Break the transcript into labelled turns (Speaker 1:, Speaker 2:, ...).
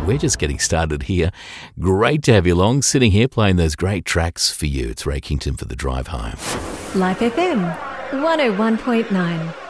Speaker 1: We're just getting started here. Great to have you along, sitting here playing those great tracks for you. It's Ray Kington for the drive home.
Speaker 2: Life FM 101.9.